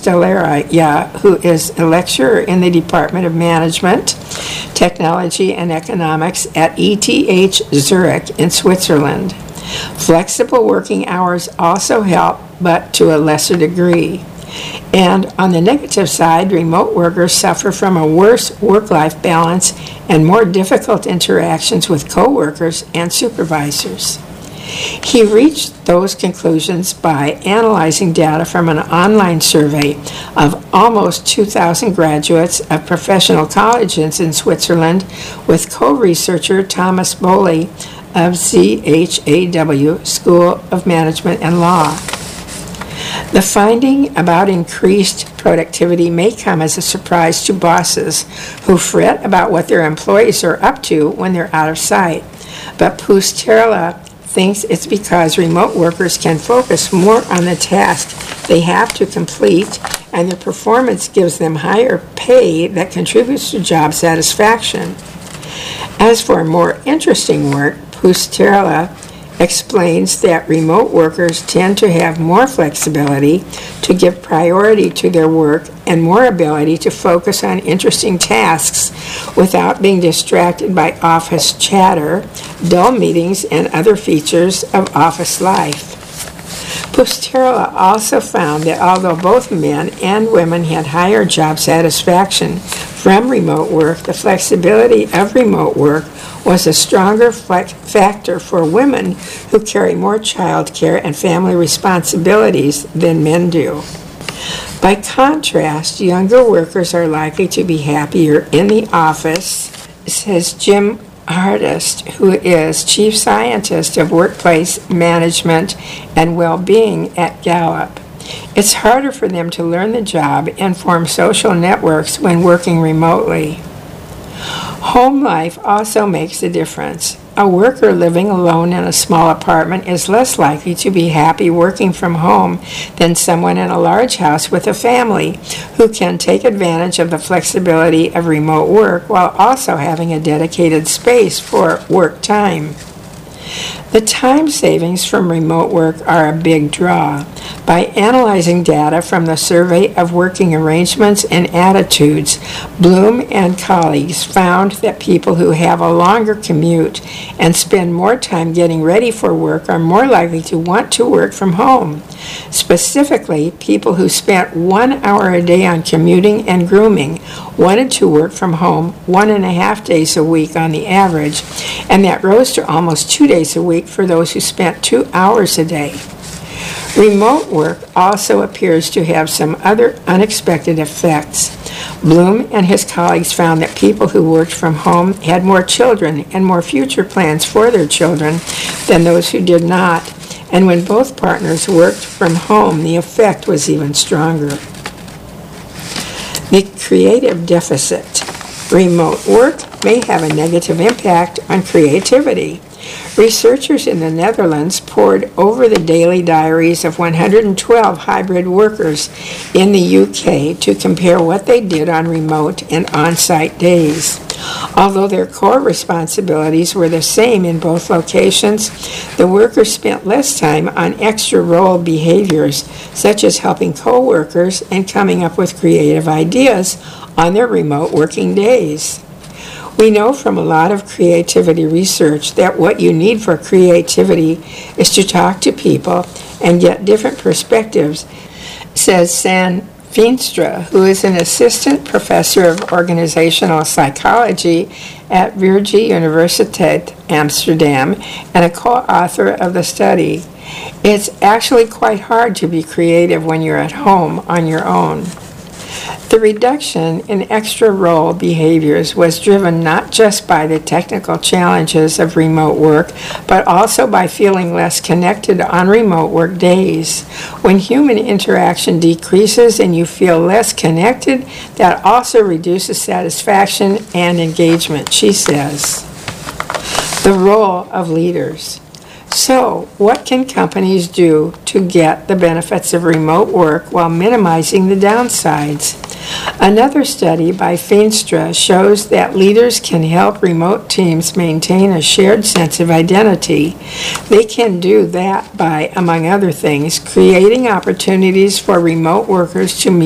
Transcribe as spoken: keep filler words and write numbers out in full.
Pustelaya, who is a lecturer in the Department of Management, Technology, and Economics at E T H Zurich in Switzerland. Flexible working hours also help, but to a lesser degree. And on the negative side, remote workers suffer from a worse work-life balance and more difficult interactions with coworkers and supervisors. He reached those conclusions by analyzing data from an online survey of almost two thousand graduates of professional colleges in Switzerland with co-researcher Thomas Bowley of Z H A W School of Management and Law. The finding about increased productivity may come as a surprise to bosses who fret about what their employees are up to when they're out of sight. But Pustelaya thinks it's because remote workers can focus more on the task they have to complete, and their performance gives them higher pay that contributes to job satisfaction. As for more interesting work, Pustelaya explains that remote workers tend to have more flexibility to give priority to their work and more ability to focus on interesting tasks without being distracted by office chatter, dull meetings, and other features of office life. Pustelaya also found that although both men and women had higher job satisfaction from remote work, the flexibility of remote work was a stronger factor for women who carry more child care and family responsibilities than men do. By contrast, younger workers are likely to be happier in the office, says Jim Hardest, who is Chief Scientist of Workplace Management and Well-Being at Gallup. It's harder for them to learn the job and form social networks when working remotely. Home life also makes a difference. A worker living alone in a small apartment is less likely to be happy working from home than someone in a large house with a family who can take advantage of the flexibility of remote work while also having a dedicated space for work time. The time savings from remote work are a big draw. By analyzing data from the survey of working arrangements and attitudes, Bloom and colleagues found that people who have a longer commute and spend more time getting ready for work are more likely to want to work from home. Specifically, people who spent one hour a day on commuting and grooming wanted to work from home one and a half days a week on the average, and that rose to almost two days a week for those who spent two hours a day. Remote work also appears to have some other unexpected effects. Bloom and his colleagues found that people who worked from home had more children and more future plans for their children than those who did not. And when both partners worked from home, the effect was even stronger. The creative deficit. Remote work may have a negative impact on creativity. Researchers in the Netherlands pored over the daily diaries of one hundred twelve hybrid workers in the U K to compare what they did on remote and on-site days. Although their core responsibilities were the same in both locations, the workers spent less time on extra role behaviors, such as helping co-workers and coming up with creative ideas on their remote working days. We know from a lot of creativity research that what you need for creativity is to talk to people and get different perspectives, says San Veenstra, who is an assistant professor of organizational psychology at Vrije Universiteit Amsterdam and a co-author of the study. It's actually quite hard to be creative when you're at home on your own. The reduction in extra role behaviors was driven not just by the technical challenges of remote work, but also by feeling less connected on remote work days. When human interaction decreases and you feel less connected, that also reduces satisfaction and engagement, she says. The role of leaders. So, what can companies do to get the benefits of remote work while minimizing the downsides? Another study by Veenstra shows that leaders can help remote teams maintain a shared sense of identity. They can do that by, among other things, creating opportunities for remote workers to meet